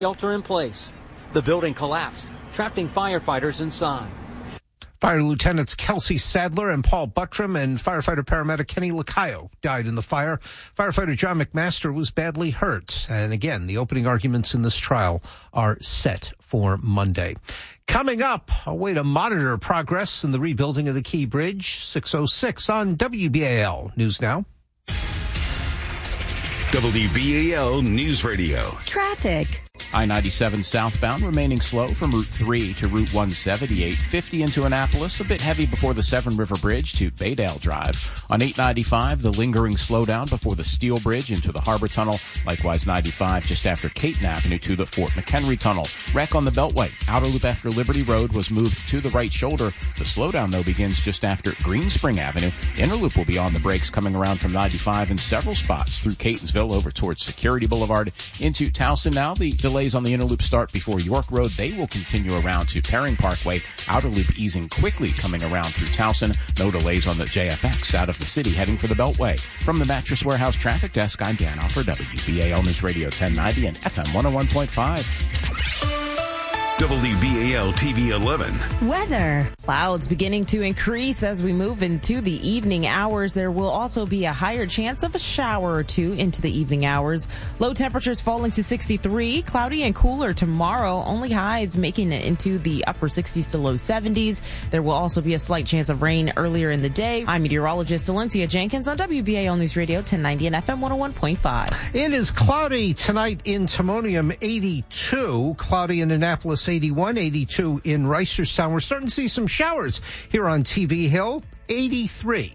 Shelter in place. The building collapsed, trapping firefighters inside. Fire Lieutenants Kelsey Sadler and Paul Buttram and firefighter-paramedic Kenny Lacayo died in the fire. Firefighter John McMaster was badly hurt. And again, the opening arguments in this trial are set for Monday. Coming up, a way to monitor progress in the rebuilding of the Key Bridge, 6:06 on WBAL News Now. WBAL News Radio. Traffic. I-97 southbound remaining slow from Route 3 to Route 178, 50 into Annapolis, a bit heavy before the Severn River Bridge to Baydale Drive. On 895, the lingering slowdown before the Steel Bridge into the Harbor Tunnel. Likewise, 95 just after Caton Avenue to the Fort McHenry Tunnel. Wreck on the Beltway. Outer loop after Liberty Road was moved to the right shoulder. The slowdown, though, begins just after Green Spring Avenue. Inner loop will be on the brakes coming around from 95 in several spots through Catonsville over towards Security Boulevard into Towson. Now the delays on the inner loop start before York Road. They will continue around to Perring Parkway. Outer loop easing quickly coming around through Towson. No delays on the JFX out of the city heading for the Beltway. From the Mattress Warehouse Traffic Desk, I'm Dan Offer, WBAL News Radio 1090 and FM 101.5. WBAL TV 11. Weather. Clouds beginning to increase as we move into the evening hours. There will also be a higher chance of a shower or two into the evening hours. Low temperatures falling to 63. Cloudy and cooler tomorrow. Only highs making it into the upper 60s to low 70s. There will also be a slight chance of rain earlier in the day. I'm meteorologist Valencia Jenkins on WBAL News Radio 1090 and FM 101.5. It is cloudy tonight in Timonium, 82. Cloudy in Annapolis, 81, 82 in Reisterstown. We're starting to see some showers here on TV Hill, 83.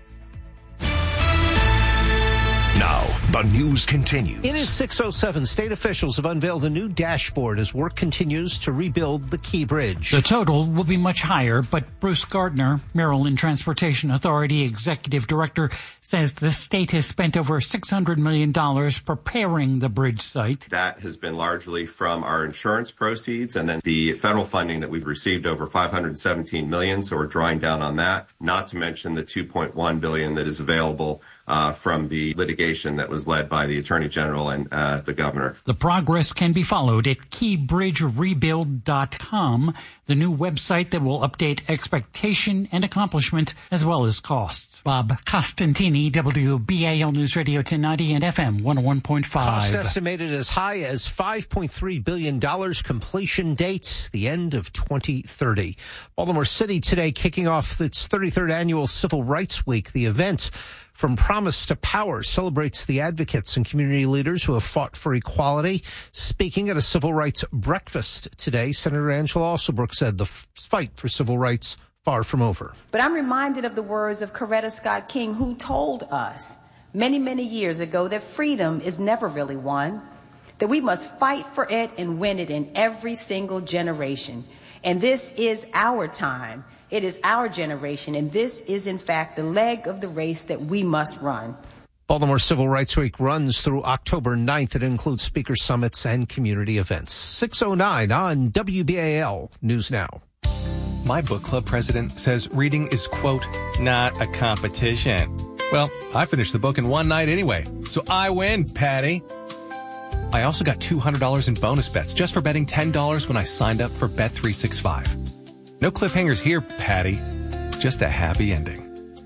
Now, the news continues. It is 6:07. State officials have unveiled a new dashboard as work continues to rebuild the Key Bridge. The total will be much higher, but Bruce Gardner, Maryland Transportation Authority Executive Director, says the state has spent over $600 million preparing the bridge site. That has been largely from our insurance proceeds and then the federal funding that we've received, over $517 million. So we're drawing down on that, not to mention the $2.1 billion that is available from the litigation that was led by the Attorney General and the Governor. The progress can be followed at keybridgerebuild.com, the new website that will update expectation and accomplishment as well as costs. Bob Costantini, WBAL News Radio 1090 and FM 101.5. Cost estimated as high as $5.3 billion. Completion date, the end of 2030. Baltimore City today kicking off its 33rd annual Civil Rights Week. The event, From Promise to Power, celebrates the advocates and community leaders who have fought for equality. Speaking at a civil rights breakfast today, Senator Angela Alsobrooke said the fight for civil rights far from over. But I'm reminded of the words of Coretta Scott King, who told us many, many years ago that freedom is never really won, that we must fight for it and win it in every single generation. And this is our time. It is our generation, and this is, in fact, the leg of the race that we must run. Baltimore Civil Rights Week runs through October 9th. It includes speaker summits and community events. 6:09 on WBAL News Now. My book club president says reading is, quote, not a competition. Well, I finished the book in one night anyway, so I win, Patty. I also got $200 in bonus bets just for betting $10 when I signed up for Bet365. No cliffhangers here, Patty. Just a happy ending.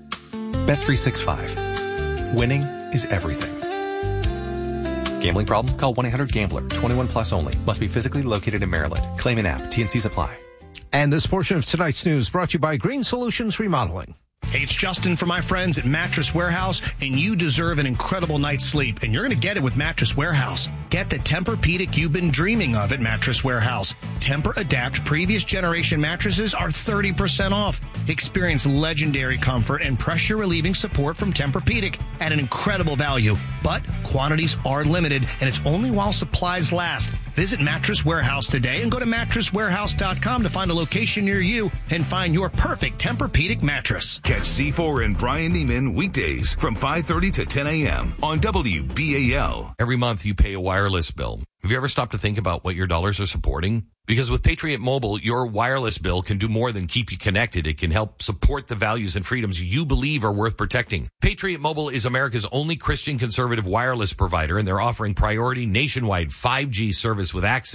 Bet365. Winning is everything. Gambling problem? Call 1-800-GAMBLER. 21 plus only. Must be physically located in Maryland. Claim in app. T&Cs apply. And this portion of tonight's news brought to you by Green Solutions Remodeling. Hey, it's Justin from my friends at Mattress Warehouse, and you deserve an incredible night's sleep, and you're going to get it with Mattress Warehouse. Get the Tempur-Pedic you've been dreaming of at Mattress Warehouse. Tempur-Adapt previous generation mattresses are 30% off. Experience legendary comfort and pressure-relieving support from Tempur-Pedic at an incredible value. But quantities are limited, and it's only while supplies last. Visit Mattress Warehouse today and go to mattresswarehouse.com to find a location near you and find your perfect Tempur-Pedic mattress. Catch C4 and Brian Neiman weekdays from 5:30 to 10 a.m. on WBAL. Every month you pay a wireless bill. Have you ever stopped to think about what your dollars are supporting? Because with Patriot Mobile, your wireless bill can do more than keep you connected. It can help support the values and freedoms you believe are worth protecting. Patriot Mobile is America's only Christian conservative wireless provider, and they're offering priority nationwide 5G service with access